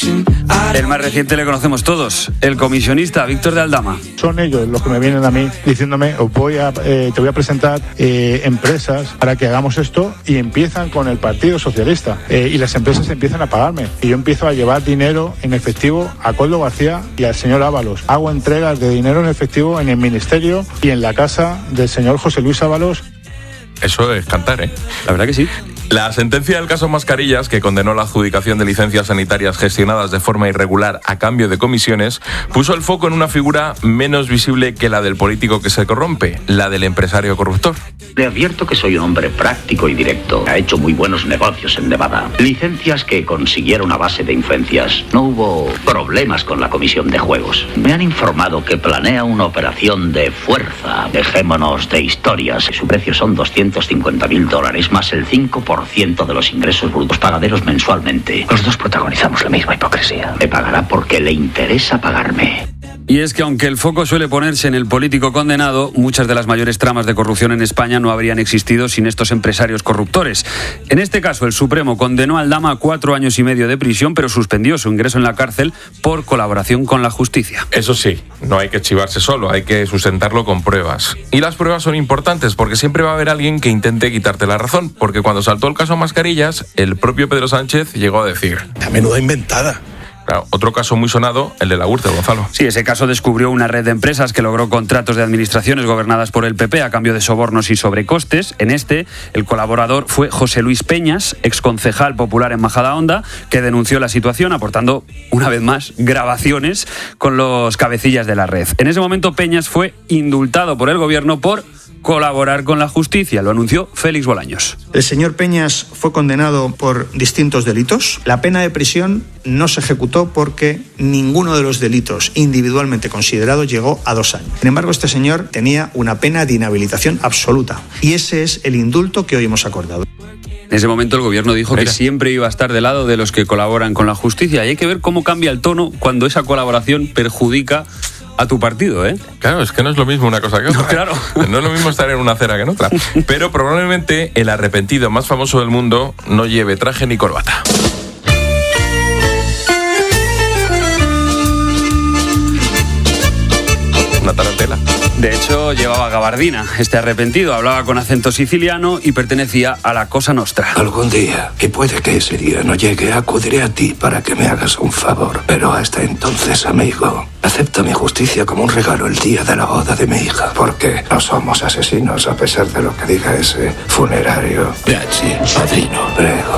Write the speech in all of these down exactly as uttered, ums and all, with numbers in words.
El más reciente le conocemos todos, el comisionista Víctor de Aldama. Son ellos los que me vienen a mí diciéndome, os voy a, eh, te voy a presentar eh, empresas para que hagamos esto, y empiezan con el Partido Socialista eh, y las empresas empiezan a pagarme y yo empiezo a llevar dinero en efectivo a Coldo García y al señor Ábalos. Hago entregas de dinero en efectivo en el ministerio y en la casa del señor José Luis Ábalos. Eso es cantar, ¿eh? La verdad que sí. La sentencia del caso Mascarillas, que condenó la adjudicación de licencias sanitarias gestionadas de forma irregular a cambio de comisiones, puso el foco en una figura menos visible que la del político que se corrompe, la del empresario corruptor. Le advierto que soy un hombre práctico y directo. Ha hecho muy buenos negocios en Nevada. Licencias que consiguieron a base de influencias. No hubo problemas con la comisión de juegos. Me han informado que planea una operación de fuerza. Dejémonos de historias. Su precio son doscientos cincuenta mil dólares más el cinco por ciento de los ingresos brutos pagaderos mensualmente. Los dos protagonizamos la misma hipocresía. Me pagará porque le interesa pagarme. Y es que aunque el foco suele ponerse en el político condenado, muchas de las mayores tramas de corrupción en España no habrían existido sin estos empresarios corruptores. En este caso, el Supremo condenó a Aldama a cuatro años y medio de prisión, pero suspendió su ingreso en la cárcel por colaboración con la justicia. Eso sí, no hay que chivarse solo, hay que sustentarlo con pruebas. Y las pruebas son importantes porque siempre va a haber alguien que intente quitarte la razón, porque cuando saltó el caso Mascarillas, el propio Pedro Sánchez llegó a decir: ¡la menuda inventada! Claro, otro caso muy sonado, el de la Gürtel, Gonzalo. Sí, ese caso descubrió una red de empresas que logró contratos de administraciones gobernadas por el P P a cambio de sobornos y sobrecostes. En este, el colaborador fue José Luis Peñas, exconcejal popular en Majadahonda, que denunció la situación aportando, una vez más, grabaciones con los cabecillas de la red. En ese momento, Peñas fue indultado por el gobierno por colaborar con la justicia, lo anunció Félix Bolaños. El señor Peñas fue condenado por distintos delitos. La pena de prisión no se ejecutó porque ninguno de los delitos individualmente considerados llegó a dos años. Sin embargo, este señor tenía una pena de inhabilitación absoluta y ese es el indulto que hoy hemos acordado. En ese momento el gobierno dijo Mira. que siempre iba a estar del lado de los que colaboran con la justicia y hay que ver cómo cambia el tono cuando esa colaboración perjudica a tu partido, ¿eh? Claro, es que no es lo mismo una cosa que otra. No, claro. No es lo mismo estar en una acera que en otra. Pero probablemente el arrepentido más famoso del mundo no lleve traje ni corbata. Una tarantela. De hecho, llevaba gabardina. Este arrepentido hablaba con acento siciliano y pertenecía a la Cosa Nostra. Algún día, y puede que ese día no llegue, acudiré a ti para que me hagas un favor. Pero hasta entonces, amigo, acepta mi justicia como un regalo el día de la boda de mi hija. Porque no somos asesinos, a pesar de lo que diga ese funerario. Grazie, padrino. Prego.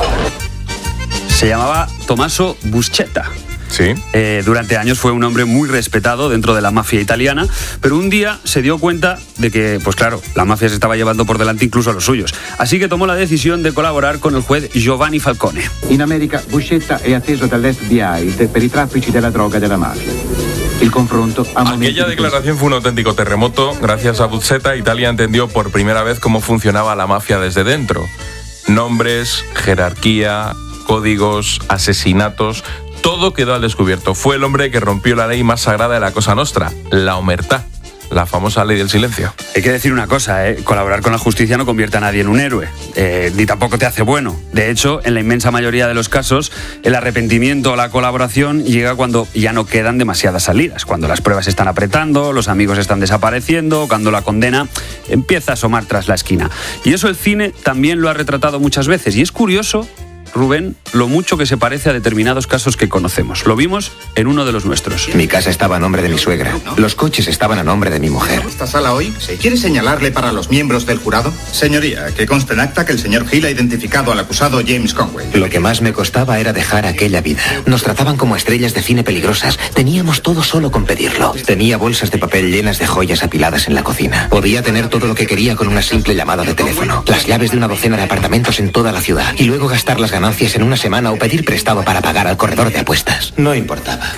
Se llamaba Tommaso Buscetta. Sí. Eh, durante años fue un hombre muy respetado dentro de la mafia italiana, pero un día se dio cuenta de que, pues claro, la mafia se estaba llevando por delante incluso a los suyos. Así que tomó la decisión de colaborar con el juez Giovanni Falcone. In America, Buscetta è atteso dall'F B I per i traffici della droga e della mafia. Il confronto a Aquella declaración fue un auténtico terremoto. Gracias a Buscetta, Italia entendió por primera vez cómo funcionaba la mafia desde dentro. Nombres, jerarquía, códigos, asesinatos... Todo quedó al descubierto. Fue el hombre que rompió la ley más sagrada de la Cosa Nostra, la omertà, la famosa ley del silencio. Hay que decir una cosa, ¿eh? Colaborar con la justicia no convierte a nadie en un héroe, eh, ni tampoco te hace bueno. De hecho, en la inmensa mayoría de los casos, el arrepentimiento o la colaboración llega cuando ya no quedan demasiadas salidas, cuando las pruebas están apretando, los amigos están desapareciendo, cuando la condena empieza a asomar tras la esquina. Y eso el cine también lo ha retratado muchas veces, y es curioso, Rubén, lo mucho que se parece a determinados casos que conocemos. Lo vimos en uno de los nuestros. Mi casa estaba a nombre de mi suegra. Los coches estaban a nombre de mi mujer. ¿Esta sala hoy? ¿Se quiere señalarle para los miembros del jurado? Señoría, que conste en acta que el señor Hill ha identificado al acusado James Conway. Lo que más me costaba era dejar aquella vida. Nos trataban como estrellas de cine peligrosas. Teníamos todo solo con pedirlo. Tenía bolsas de papel llenas de joyas apiladas en la cocina. Podía tener todo lo que quería con una simple llamada de teléfono. Las llaves de una docena de apartamentos en toda la ciudad. Y luego gastar las ganancias en una semana o pedir prestado para pagar al corredor de apuestas. No importaba.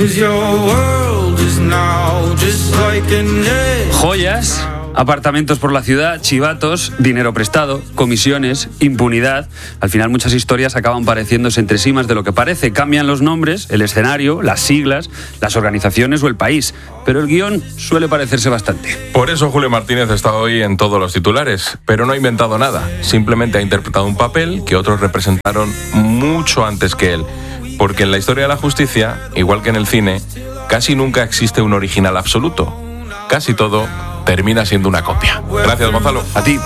Joyas, apartamentos por la ciudad, chivatos, dinero prestado, comisiones, impunidad. Al final muchas historias acaban pareciéndose entre sí más de lo que parece. Cambian los nombres, el escenario, las siglas, las organizaciones o el país. Pero el guión suele parecerse bastante. Por eso Julio Martínez está hoy en todos los titulares. Pero no ha inventado nada. Simplemente ha interpretado un papel que otros representaron mucho antes que él. Porque en la historia de la justicia, igual que en el cine, casi nunca existe un original absoluto. Casi todo termina siendo una copia. Gracias, Gonzalo. A ti.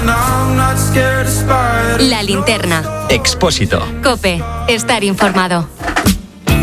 La linterna. Expósito. COPE. Estar informado.